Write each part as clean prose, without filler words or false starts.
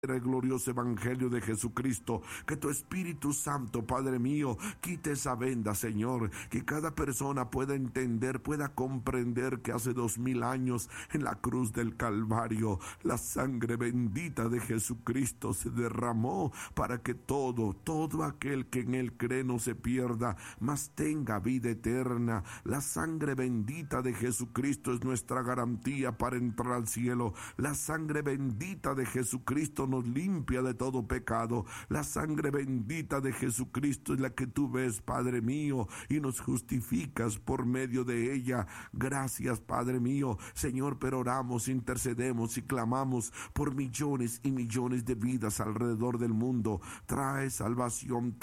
el glorioso evangelio de Jesucristo. Que tu Espíritu Santo, Padre mío, quite esa venda, Señor, que cada persona pueda entender, pueda comprender que hace 2000 años en la cruz del Calvario la sangre bendita de Jesucristo se derramó para que todo aquel que en él cree no se pierda, mas tenga vida eterna. La sangre bendita de Jesucristo es nuestra garantía para entrar al cielo. La sangre bendita de Jesucristo nos limpia de todo pecado. La sangre bendita de Jesucristo es la que tú ves, Padre mío, y nos justificas por medio de ella. Gracias, Padre mío. Señor, pero oramos, intercedemos y clamamos por millones y millones de vidas alrededor del mundo. Trae salvación,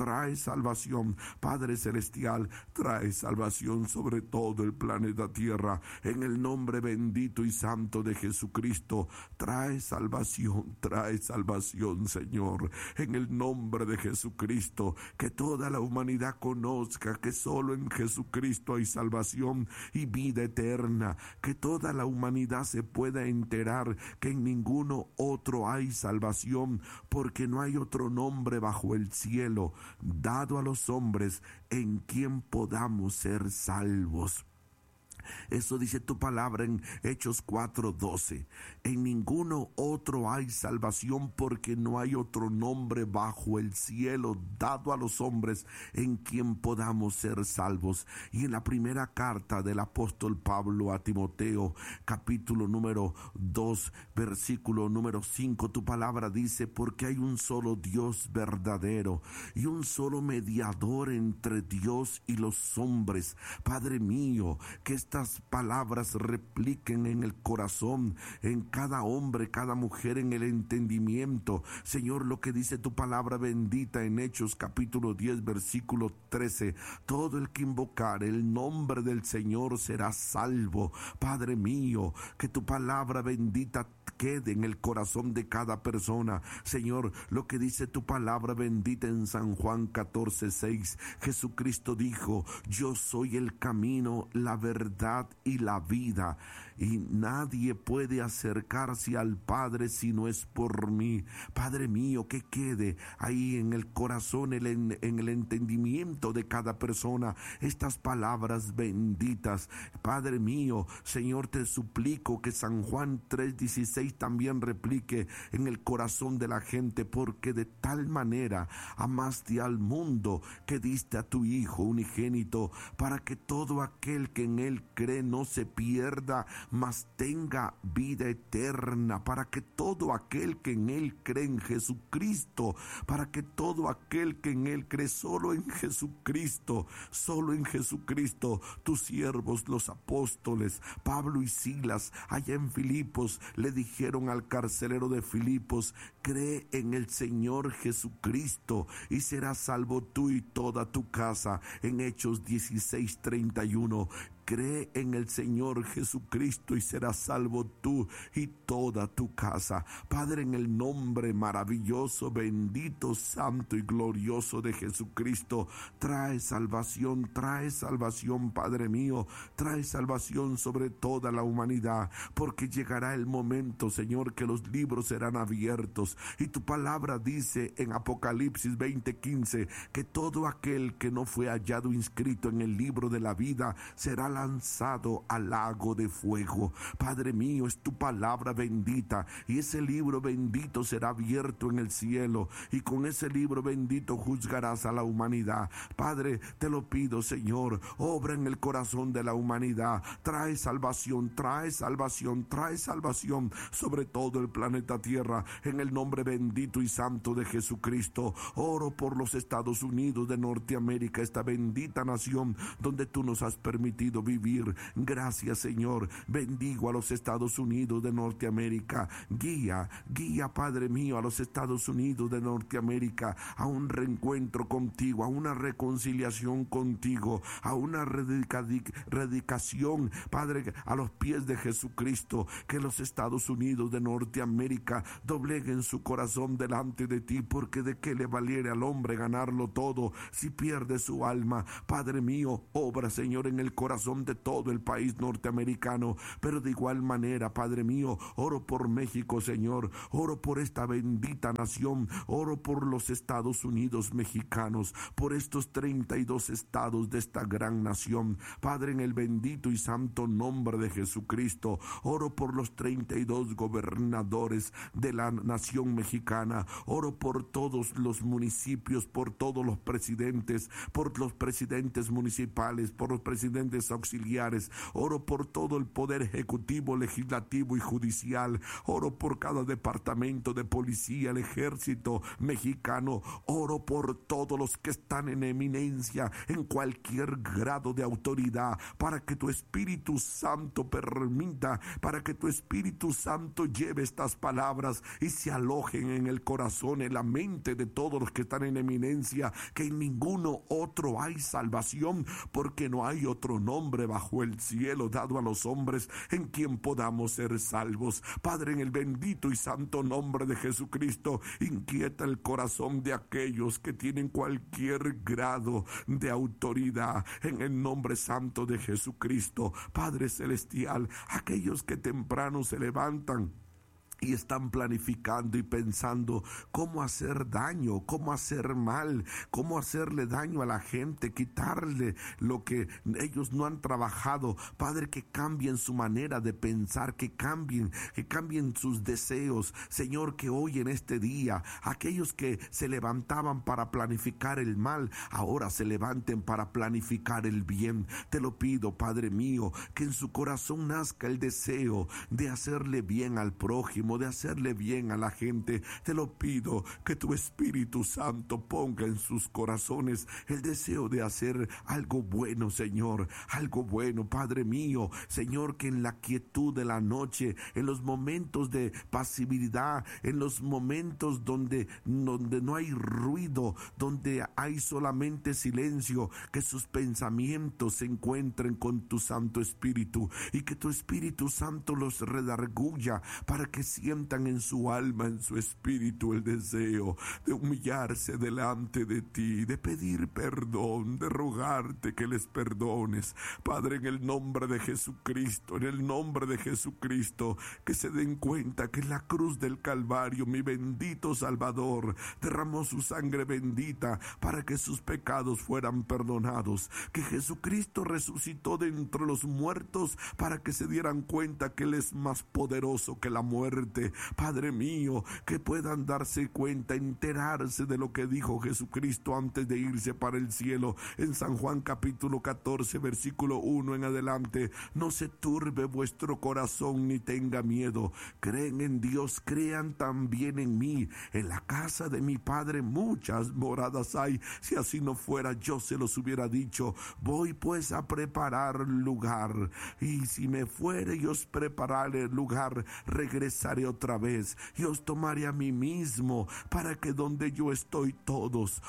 Padre celestial, trae salvación sobre todo el planeta Tierra. En el nombre bendito y santo de Jesucristo, trae salvación, Señor, en el nombre de Jesucristo. Que toda la humanidad conozca que solo en Jesucristo hay salvación y vida eterna. Que toda la humanidad se pueda enterar que en ninguno otro hay salvación, porque no hay otro nombre bajo el cielo dado a los hombres en quien podamos ser salvos. Eso dice tu palabra en Hechos 4:12. En ninguno otro hay salvación, porque no hay otro nombre bajo el cielo dado a los hombres en quien podamos ser salvos. Y en la primera carta del apóstol Pablo a Timoteo, capítulo número 2, versículo número 5, tu palabra dice: porque hay un solo Dios verdadero y un solo mediador entre Dios y los hombres. Padre mío, que estas palabras repliquen en el corazón, en cada hombre, cada mujer, en el entendimiento. Señor, lo que dice tu palabra bendita en Hechos capítulo 10, versículo 13: todo el que invocar el nombre del Señor será salvo. Padre mío, que tu palabra bendita quede en el corazón de cada persona. Señor, lo que dice tu palabra bendita en San Juan 14:6, Jesucristo dijo: yo soy el camino, la verdad y la vida, y nadie puede acercarse al Padre si no es por mí. Padre mío, que quede ahí en el corazón, en el entendimiento de cada persona estas palabras benditas. Padre mío, Señor, te suplico que San Juan 3:16 también replique en el corazón de la gente: porque de tal manera amaste al mundo que diste a tu Hijo unigénito, para que todo aquel que en él cree no se pierda, mas tenga vida eterna. Para que todo aquel que en él cree, en Jesucristo, para que todo aquel que en él cree, solo en Jesucristo, tus siervos los apóstoles Pablo y Silas allá en Filipos le dijeron al carcelero de Filipos: cree en el Señor Jesucristo y serás salvo tú y toda tu casa. En Hechos 16:31, cree en el Señor Jesucristo y serás salvo tú y toda tu casa. Padre, en el nombre maravilloso, bendito, santo y glorioso de Jesucristo, trae salvación, Padre mío, trae salvación sobre toda la humanidad, porque llegará el momento, Señor, que los libros serán abiertos, y tu palabra dice en Apocalipsis 20:15 que todo aquel que no fue hallado inscrito en el libro de la vida será lanzado al lago de fuego. Padre mío, es tu palabra bendita, y ese libro bendito será abierto en el cielo, y con ese libro bendito juzgarás a la humanidad. Padre, te lo pido, Señor, obra en el corazón de la humanidad, trae salvación sobre todo el planeta Tierra, en el nombre bendito y santo de Jesucristo. Oro por los Estados Unidos de Norteamérica, esta bendita nación donde tú nos has permitido vivir. Gracias, Señor. Bendigo a los Estados Unidos de Norteamérica. Guía, Padre mío, a los Estados Unidos de Norteamérica a un reencuentro contigo, a una reconciliación contigo, a una dedicación, Padre, a los pies de Jesucristo. Que los Estados Unidos de Norteamérica dobleguen su corazón delante de ti, porque de qué le valiere al hombre ganarlo todo si pierde su alma. Padre mío, obra, Señor, en el corazón nación, de todo el país norteamericano, pero de igual manera, Padre mío, oro por México, Señor, oro por esta bendita nación, oro por los Estados Unidos mexicanos, por estos 32 estados de esta gran nación, Padre, en el bendito y santo nombre de Jesucristo, oro por los 32 gobernadores de la nación mexicana, oro por todos los municipios, por todos los presidentes, por los presidentes municipales, por los presidentes auxiliares, oro por todo el poder ejecutivo, legislativo y judicial, oro por cada departamento de policía, el ejército mexicano, oro por todos los que están en eminencia, en cualquier grado de autoridad, para que tu Espíritu Santo permita, para que tu Espíritu Santo lleve estas palabras y se alojen en el corazón, en la mente de todos los que están en eminencia, que en ninguno otro hay salvación, porque no hay otro nombre bajo el cielo dado a los hombres en quien podamos ser salvos. Padre, en el bendito y santo nombre de Jesucristo, inquieta el corazón de aquellos que tienen cualquier grado de autoridad, en el nombre santo de Jesucristo. Padre celestial, aquellos que temprano se levantan y están planificando y pensando cómo hacer daño, cómo hacer mal, cómo hacerle daño a la gente, quitarle lo que ellos no han trabajado. Padre, que cambien su manera de pensar, que cambien sus deseos. Señor, que hoy en este día, aquellos que se levantaban para planificar el mal, ahora se levanten para planificar el bien. Te lo pido, Padre mío, que en su corazón nazca el deseo de hacerle bien al prójimo, de hacerle bien a la gente. Te lo pido, que tu Espíritu Santo ponga en sus corazones el deseo de hacer algo bueno, Señor, algo bueno, Padre mío. Señor, que en la quietud de la noche, en los momentos de pasividad, en los momentos donde no hay ruido, donde hay solamente silencio, que sus pensamientos se encuentren con tu Santo Espíritu, y que tu Espíritu Santo los redarguya, para que sientan en su alma, en su espíritu, el deseo de humillarse delante de ti, de pedir perdón, de rogarte que les perdones. Padre, en el nombre de Jesucristo, en el nombre de Jesucristo, que se den cuenta que en la cruz del Calvario mi bendito Salvador derramó su sangre bendita para que sus pecados fueran perdonados, que Jesucristo resucitó de entre los muertos para que se dieran cuenta que Él es más poderoso que la muerte. Padre mío, que puedan darse cuenta, enterarse de lo que dijo Jesucristo antes de irse para el cielo en San Juan capítulo 14 versículo 1 en adelante. No se turbe vuestro corazón ni tenga miedo. Creen en Dios, crean también en mí. En la casa de mi Padre muchas moradas hay. Si así no fuera, yo se los hubiera dicho. Voy pues a preparar lugar, y si me fuere y os prepararé el lugar, regresaré otra vez y os tomaré a mí mismo, para que donde yo estoy todos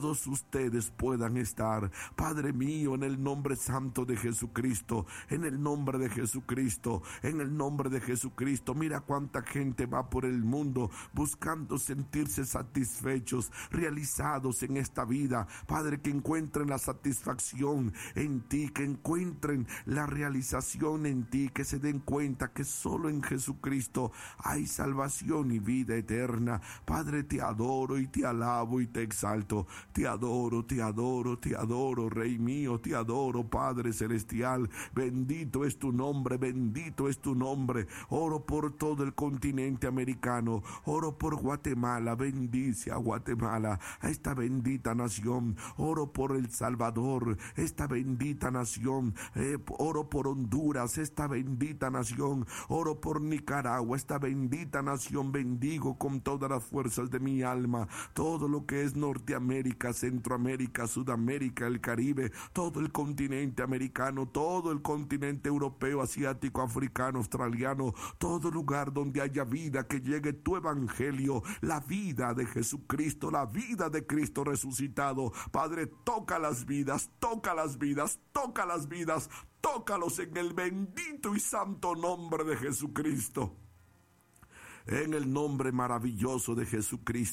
ustedes puedan estar. Padre mío, en el nombre santo de Jesucristo, en el nombre de Jesucristo, en el nombre de Jesucristo, mira cuánta gente va por el mundo buscando sentirse satisfechos, realizados en esta vida. Padre, que encuentren la satisfacción en ti, que encuentren la realización en ti, que se den cuenta que solo en Jesucristo hay salvación y vida eterna. Padre, te adoro y te alabo y te exalto. Te adoro, te adoro, te adoro, Rey mío, te adoro, Padre celestial. Bendito es tu nombre, bendito es tu nombre. Oro por todo el continente americano, oro por Guatemala. Bendice a Guatemala, a esta bendita nación. Oro por El Salvador, esta bendita nación. Oro por Honduras, esta bendita nación. Oro por Nicaragua, esta bendita nación. Bendigo con todas las fuerzas de mi alma todo lo que es Norteamérica, Centroamérica, Sudamérica, el Caribe, todo el continente americano, todo el continente europeo, asiático, africano, australiano, todo lugar donde haya vida, que llegue tu evangelio, la vida de Jesucristo, la vida de Cristo resucitado. Padre, toca las vidas, toca las vidas, toca las vidas, tócalos en el bendito y santo nombre de Jesucristo. En el nombre maravilloso de Jesucristo,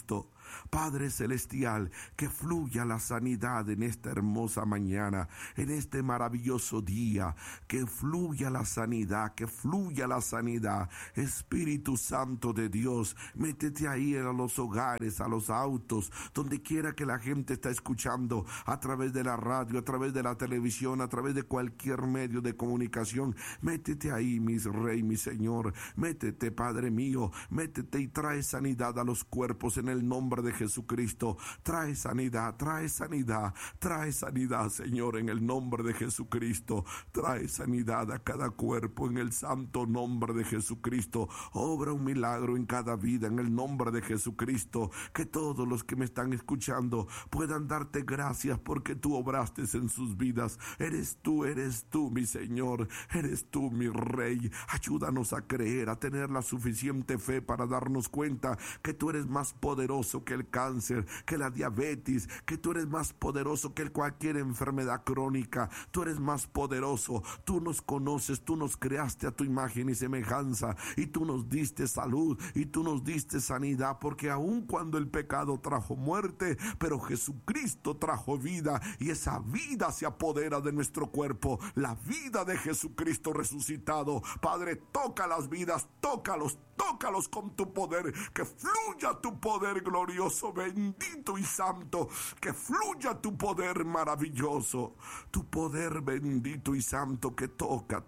Padre celestial, que fluya la sanidad en esta hermosa mañana, en este maravilloso día, que fluya la sanidad, que fluya la sanidad. Espíritu Santo de Dios, métete ahí a los hogares, a los autos, donde quiera que la gente está escuchando, a través de la radio, a través de la televisión, a través de cualquier medio de comunicación. Métete ahí, mi Rey, mi Señor. Métete, Padre mío, métete y trae sanidad a los cuerpos en el nombre de Jesucristo. Trae sanidad, trae sanidad, trae sanidad, Señor, en el nombre de Jesucristo. Trae sanidad a cada cuerpo en el santo nombre de Jesucristo. Obra un milagro en cada vida en el nombre de Jesucristo. Que todos los que me están escuchando puedan darte gracias porque tú obraste en sus vidas. Eres tú, mi Señor. Eres tú, mi Rey. Ayúdanos a creer, a tener la suficiente fe para darnos cuenta que tú eres más poderoso que el cáncer, que la diabetes, que tú eres más poderoso que cualquier enfermedad crónica. Tú eres más poderoso. Tú nos conoces, tú nos creaste a tu imagen y semejanza, y tú nos diste salud, y tú nos diste sanidad, porque aun cuando el pecado trajo muerte, pero Jesucristo trajo vida, y esa vida se apodera de nuestro cuerpo, la vida de Jesucristo resucitado. Padre, toca las vidas, tócalos con tu poder, que fluya tu poder glorioso, bendito y santo, que fluya tu poder maravilloso, tu poder bendito y santo, que toca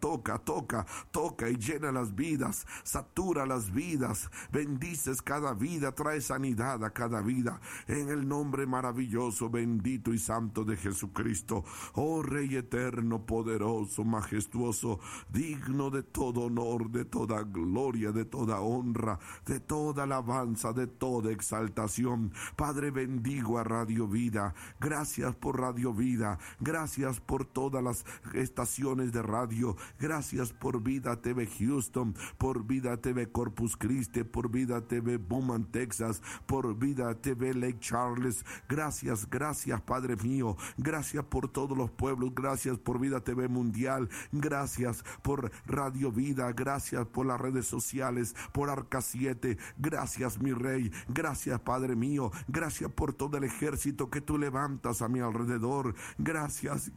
y llena las vidas, satura las vidas, bendices cada vida, trae sanidad a cada vida, en el nombre maravilloso, bendito y santo de Jesucristo. Oh Rey eterno, poderoso, majestuoso, digno de todo honor, de toda gloria, de toda honra, de toda alabanza, de toda exaltación. Padre, bendigo a Radio Vida. Gracias por Radio Vida. Gracias por todas las estaciones de radio. Gracias por Vida TV Houston, por Vida TV Corpus Christi, por Vida TV Beaumont, Texas, por Vida TV Lake Charles. Gracias, Padre mío. Gracias por todos los pueblos. Gracias por Vida TV Mundial. Gracias por Radio Vida. Gracias por las redes sociales, por Arca 7. Gracias, mi Rey. Gracias, Padre mío. Gracias por todo el ejército que tú levantas a mi alrededor. Gracias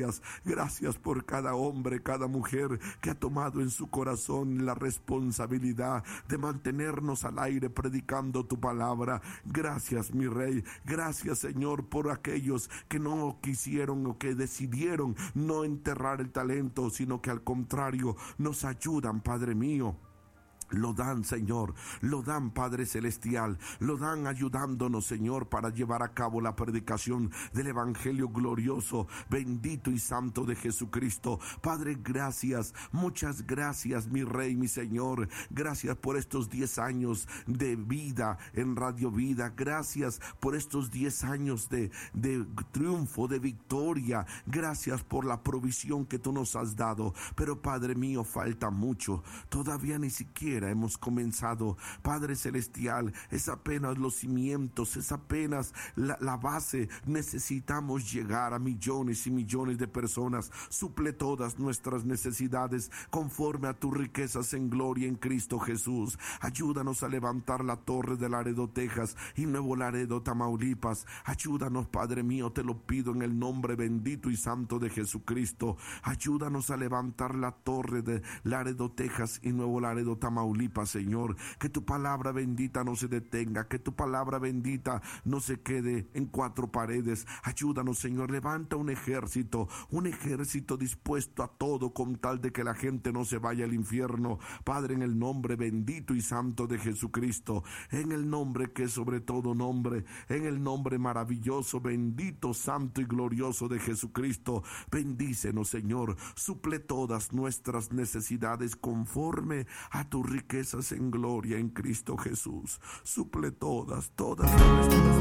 por cada hombre, cada mujer que ha tomado en su corazón la responsabilidad de mantenernos al aire predicando tu palabra. Gracias, mi Rey. Gracias, Señor, por aquellos que no quisieron o que decidieron no enterrar el talento, sino que al contrario nos ayudan, Padre mío. Lo dan, Señor, lo dan, Padre Celestial, lo dan ayudándonos, Señor, para llevar a cabo la predicación del Evangelio glorioso, bendito y santo de Jesucristo. Padre, gracias, muchas gracias, mi Rey, mi Señor. Gracias por estos 10 años de vida en Radio Vida. Gracias por estos 10 años de triunfo, de victoria. Gracias por la provisión que tú nos has dado. Pero, Padre mío, falta mucho. Todavía ni siquiera hemos comenzado, Padre Celestial. Es apenas los cimientos, es apenas la base. Necesitamos llegar a millones y millones de personas. Suple todas nuestras necesidades conforme a tus riquezas en gloria en Cristo Jesús. Ayúdanos a levantar la torre de Laredo, Texas y Nuevo Laredo, Tamaulipas. Ayúdanos, Padre mío, te lo pido en el nombre bendito y santo de Jesucristo. Ayúdanos a levantar la torre de Laredo, Texas y Nuevo Laredo, Tamaulipas, Señor. Que tu palabra bendita no se detenga, que tu palabra bendita no se quede en 4 paredes. Ayúdanos, Señor. Levanta un ejército dispuesto a todo con tal de que la gente no se vaya al infierno. Padre, en el nombre bendito y santo de Jesucristo, en el nombre que es sobre todo nombre, en el nombre maravilloso, bendito, santo y glorioso de Jesucristo, bendícenos, Señor. Suple todas nuestras necesidades conforme a tus riquezas en gloria en Cristo Jesús. Suple todas nuestras